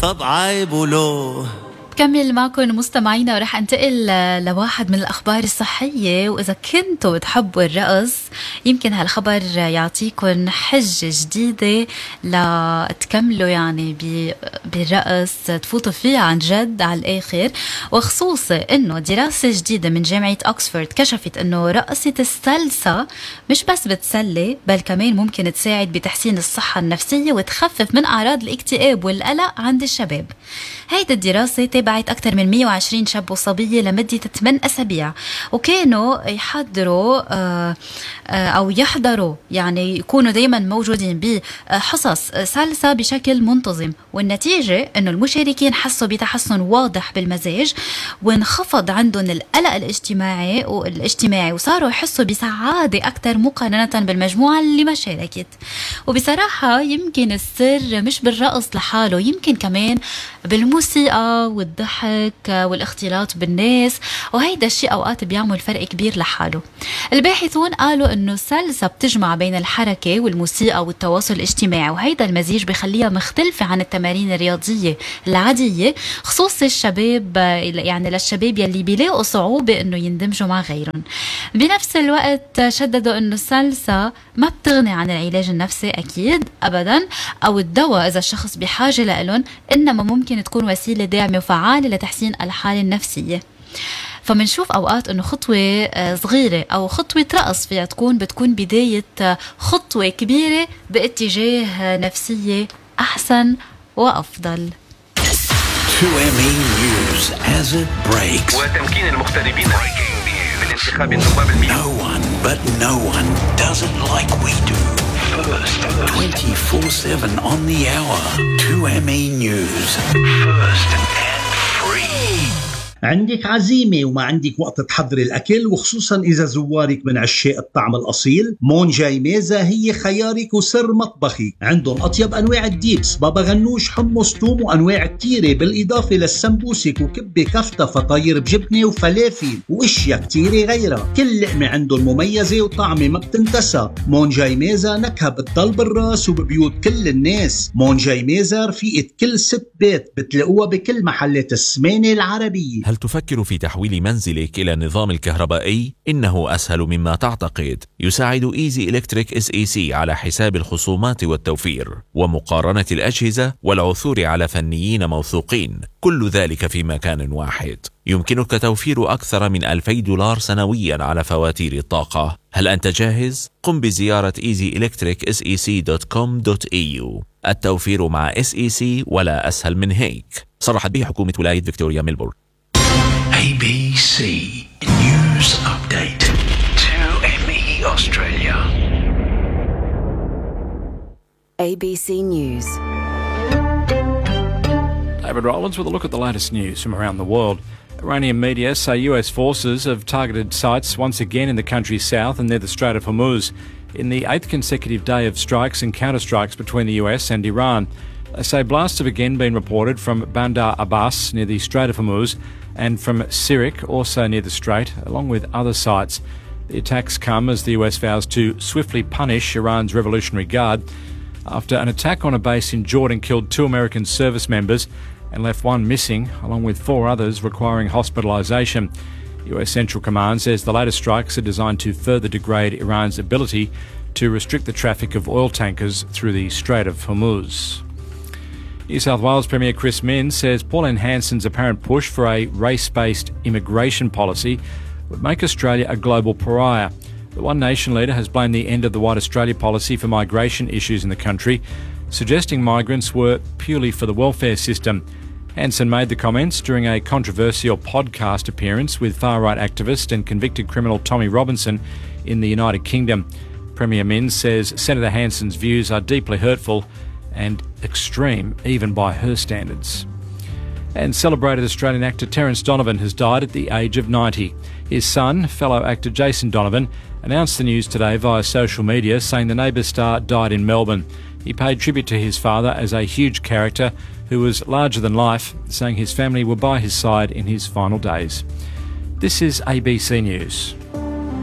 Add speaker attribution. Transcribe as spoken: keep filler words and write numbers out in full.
Speaker 1: طب عيب ولو.
Speaker 2: بكمل معكم مستمعينا ورح انتقل لواحد من الأخبار الصحية. وإذا كنتوا بتحبوا الرقص يمكن هالخبر يعطيكم حجة جديدة لتكملوا يعني بالرقص، تفوتوا فيه عن جد على الآخر. وخصوصا إنه دراسة جديدة من جامعة أكسفورد كشفت إنه رقصة السلسة مش بس بتسلي بل كمان ممكن تساعد بتحسين الصحة النفسية وتخفف من أعراض الاكتئاب والقلق عند الشباب. هيدا الدراسة تابعت أكثر من مية وعشرين شاب وصبية لمدة ثمانية أسابيع، وكانوا يحضروا أو يحضروا يعني يكونوا دايما موجودين بحصص سلسة بشكل منتظم. والنتيجة أنه المشاركين حسوا بتحسن واضح بالمزاج وانخفض عندهم القلق الاجتماعي والاجتماعي وصاروا يحسوا بسعادة أكثر مقارنة بالمجموعة اللي ما شاركت. وبصراحة يمكن السر مش بالرقص لحاله، يمكن كمان بالموسيقى والضحك والاختلاط بالناس، وهيدا الشيء أوقات بيعمل فرق كبير لحاله. الباحثون قالوا أنه السلسة بتجمع بين الحركة والموسيقى والتواصل الاجتماعي، وهيدا المزيج بيخليها مختلفة عن التمارين الرياضية العادية، خصوصا الشباب يعني للشباب يلي بيلاقوا صعوبة أنه يندمجوا مع غيرهم. بنفس الوقت شددوا أنه السلسة ما بتغني عن العلاج النفسي أكيد أبدا أو الدواء إذا الشخص بحاجة لألون، إنما ممكن تكون وسيلة داعمة وفعالة لتحسين الحالة النفسية. فمنشوف أوقات أنه خطوة صغيرة أو خطوة رقص فيها تكون بتكون بداية خطوة كبيرة باتجاه نفسية أحسن وأفضل.
Speaker 3: تو إم إي News as it breaks.
Speaker 4: وتمكين المغتربين من انتخاب النواب المئة.
Speaker 3: No one but no one does it like we do. First, twenty-four seven on the hour. تو إم إي News. First and free.
Speaker 5: عندك عزيمة وما عندك وقت تحضري الأكل، وخصوصا إذا زوارك من عشاق الطعم الأصيل، مون جاي ميزة هي خيارك وسر مطبخي. عندهم أطيب أنواع الديبس، بابا غنوش، حمص، توم، وأنواع التيرة، بالإضافة للسمبوسك وكبة كفتة فطاير بجبنة وفلافل وإشياء كتيرة غيرها. كل لقمة عندهم مميزة وطعمة ما بتنتسى. مون جاي ميزة نكهة بتضل بالراس وببيوت كل الناس. مون جاي ميزة رفيقة كل ست بيت، بتلاقوها بكل محلات السمانة العربية.
Speaker 6: هل تفكر في تحويل منزلك إلى النظام الكهربائي؟ إنه أسهل مما تعتقد. يساعد إيزي إلكتريك إس إي سي على حساب الخصومات والتوفير ومقارنة الأجهزة والعثور على فنيين موثوقين، كل ذلك في مكان واحد. يمكنك توفير أكثر من ألفي دولار سنويا على فواتير الطاقة. هل أنت جاهز؟ قم بزيارة إيزي إلكتريك إس إي سي دوت كوم دوت إي يو. التوفير مع إس إي سي ولا أسهل من هيك. صرحت به حكومة ولاية فيكتوريا ميلبورن.
Speaker 3: A B C News Update. two M E Australia.
Speaker 7: A B C News.
Speaker 8: David Rowlands with a look at the latest news from around the world. Iranian media say U S forces have targeted sites once again in the country's south and near the Strait of Hormuz in the eighth consecutive day of strikes and counterstrikes between the U S and Iran. They say blasts have again been reported from Bandar Abbas near the Strait of Hormuz and from Sirik, also near the Strait, along with other sites. The attacks come as the U S vows to swiftly punish Iran's Revolutionary Guard after an attack on a base in Jordan killed two American service members and left one missing, along with four others requiring hospitalisation. U S Central Command says the latest strikes are designed to further degrade Iran's ability to restrict the traffic of oil tankers through the Strait of Hormuz. New South Wales Premier Chris Minns says Pauline Hanson's apparent push for a race-based immigration policy would make Australia a global pariah. The One Nation leader has blamed the end of the White Australia policy for migration issues in the country, suggesting migrants were purely for the welfare system. Hanson made the comments during a controversial podcast appearance with far-right activist and convicted criminal Tommy Robinson in the United Kingdom. Premier Minns says Senator Hanson's views are deeply hurtful and extreme even by her standards. And celebrated Australian actor Terence Donovan has died at the age of ninety. His son, fellow actor Jason Donovan, announced the news today via social media, saying the Neighbours star died in Melbourne. He paid tribute to his father as a huge character who was larger than life, saying his family were by his side in his final days. This is A B C News.